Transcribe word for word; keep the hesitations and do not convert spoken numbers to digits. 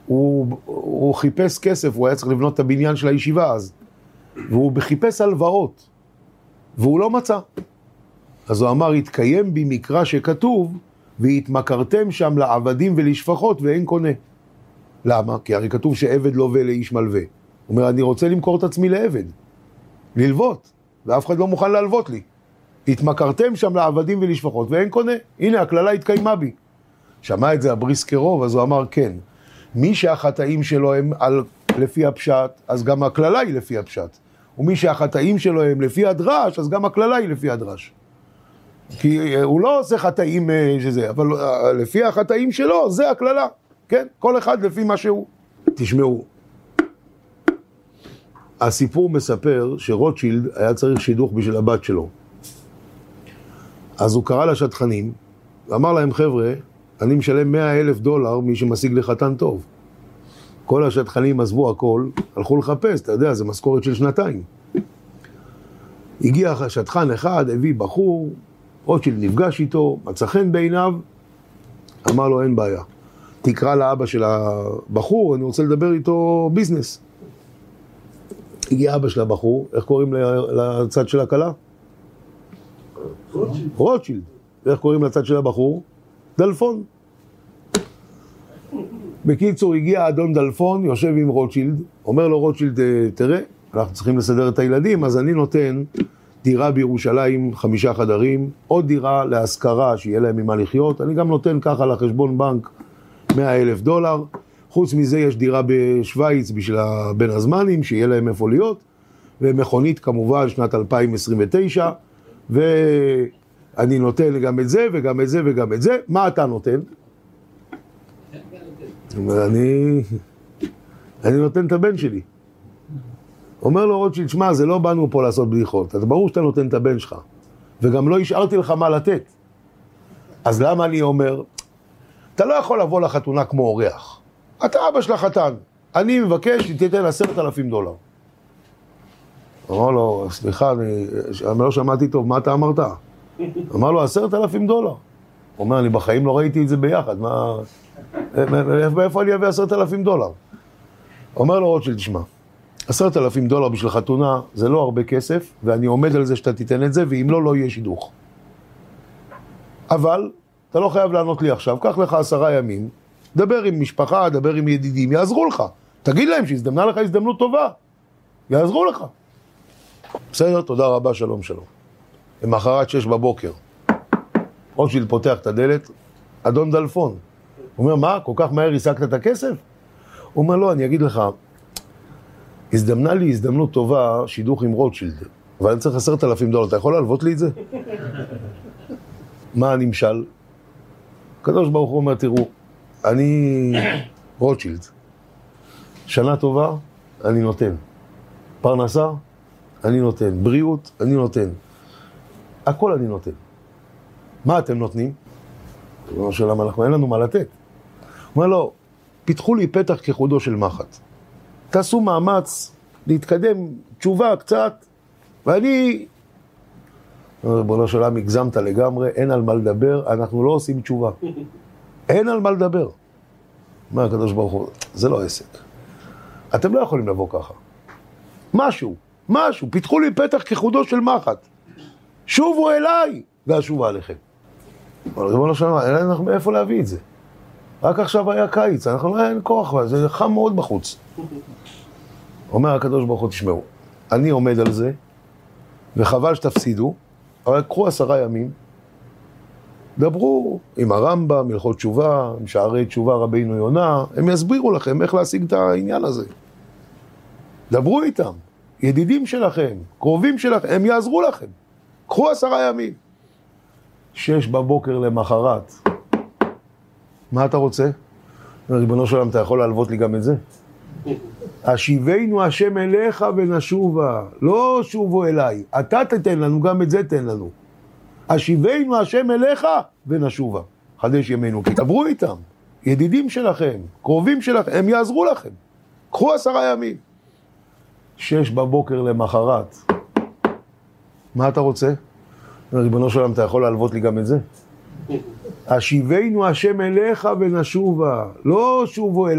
הוא, הוא חיפש כסף, הוא היה צריך לבנות את הבניין של הישיבה אז, והוא חיפש הלוואות, והוא לא מצא. אז הוא אמר, התקיים בי מקרא שכתוב, והתמכרתם שם לעבדים ולשפחות ואין קונה. למה? כי הרי כתוב שעבד לווה לאיש מלווה. הוא אומר, אני רוצה למכור את עצמי לעבד, ללוות, ואף אחד לא מוכן להלוות לי. התמכרתם שם לעבדים ולשפחות ואין קונה. הנה, הכללה התקיימה בי. שמע את זה הבריסקרוב, אז הוא אמר, כן. מי שהחטאים שלו הם על, לפי הפשט, אז גם הכללה היא לפי הפשט. ומי שהחטאים שלו הם לפי הדרש, אז גם הכללה היא לפי הדרש. כי הוא לא עושה חטאים שזה, אבל לפי החטאים שלו, זה הכללה. כן? כל אחד לפי מה שהוא. תשמעו. הסיפור מספר שרוטשילד היה צריך שידוך בשביל הבת שלו. אז הוא קרא לשטחנים, ואמר להם, חבר'ה, אני משלם מאה אלף דולר מי שמשיג לחתן טוב. כל השטחנים עזבו הכל, הלכו לחפש, אתה יודע, זה משכורת של שנתיים. הגיע שטחן אחד, הביא בחור, רוטשילד נפגש איתו, מצא חן בעיניו, אמר לו, אין בעיה. תקרא לאבא של הבחור, אני רוצה לדבר איתו ביזנס. הגיע אבא של הבחור, איך קוראים לצד של הכלה? רוטשילד. רוטשילד. ואיך קוראים לצד של הבחור? דלפון. בקיצור, הגיע אדון דלפון, יושב עם רוטשילד, אומר לו רוטשילד, תראה, אנחנו צריכים לסדר את הילדים, אז אני נותן דירה בירושלים, חמישה חדרים, עוד דירה להשכרה, שיהיה להם ממה לחיות, אני גם נותן ככה לחשבון בנק מאה אלף דולר, חוץ מזה יש דירה בשוויץ בשביל בין הזמנים, שיהיה להם איפה להיות, ומכונית כמובן שנת אלפיים עשרים ותשע, ואני נותן גם את זה וגם את זה וגם את זה. מה אתה נותן? אני, אני נותן את הבן שלי. אומר לו רוטשילד, שמע, זה לא באנו פה לעשות בדיחות, אז ברור שאתה נותן את הבן שלך, וגם לא השארתי לך מה לתת. אז למה אני אומר? אתה לא יכול לבוא לחתונה כמו אורח. אתה אבא של החתן. אני מבקש, תיתן עשרת אלפים דולר. אמר לו, סליחה, אני, אני לא שמעתי טוב, מה אתה אמרת? אמר לו, עשרת אלפים דולר. הוא אומר, אני בחיים לא ראיתי את זה ביחד, מה... מאיפה אני אביא עשרת אלפים דולר? אומר לו רוטשילד, תשמע, עשרת אלפים דולר בשביל חתונה זה לא הרבה כסף, ואני עומד על זה שאתה תיתן את זה, ואם לא, לא יהיה שידוך. אבל, אתה לא חייב לענות לי עכשיו, קח לך עשרה ימים, דבר עם משפחה, דבר עם ידידים, יעזרו לך. תגיד להם שהזדמנה לך הזדמנות טובה. יעזרו לך. בסדר, תודה רבה, שלום שלום. למחרת שש בבוקר. רוטשילד פותח את הדלת, אדון דלפון. הוא אומר, מה? כל כך מהר השגת את הכסף? הוא אומר, לא, אני אגיד לך, הזדמנה לי הזדמנות טובה, שידוך עם רוטשילד, אבל אני צריך עשרת אלפים דולר, אתה יכול להלוות לי את זה? מה הנמשל? הקדוש ברוך הוא אומר, תראו, אני רוטשילד, שנה טובה, אני נותן. פרנסה, אני נותן. בריאות, אני נותן. הכל אני נותן. מה אתם נותנים? לא שלמה, אנחנו אין לנו מה לתת. הוא אומר לו, פיתחו לי פתח כחודו של מחט. תעשו מאמץ להתקדם תשובה קצת, ואני... בואו שלם, הגזמת לגמרי, אין על מה לדבר, אנחנו לא עושים תשובה. אין על מה לדבר. מה הקדוש ברוך הוא? זה לא עסק. אתם לא יכולים לבוא ככה. משהו, משהו, פיתחו לי פתח כחודו של מחט. שובו אליי, ואשובה עליכם. אבל ריבונו של עולם, אין לנו מאיפה להביא את זה. רק עכשיו היה קיץ, אנחנו לא אין כוח, זה חם מאוד בחוץ. אומר הקדוש ברוך הוא, תשמעו, אני עומד על זה, וחבל שתפסידו, אבל קחו עשרה ימים, דברו עם הרמב"ם, הלכות תשובה, עם שערי תשובה רבינו יונה, הם יסבירו לכם איך להשיג את העניין הזה. דברו איתם, ידידים שלכם, קרובים שלכם, הם יעזרו לכם. קחו עשרה ימים. שש בבוקר למחרת. מה אתה רוצה? ריבונו של עולם, אתה יכול להלוות לי גם את זה? השיבנו השם אליך ונשובה, לא שובו אליי. אתה תתן לנו, גם את זה תן לנו. השיבנו השם אליך ונשובה. חדש ימינו, כי תעברו איתם. ידידים שלכם, קרובים שלכם, הם יעזרו לכם. קחו עשרה ימים. שש בבוקר למחרת. מה אתה רוצה? ריבונו של עולם, אתה יכול להלוות לי גם את זה? השיבנו השם אליך ונשובה, לא שובו אליי.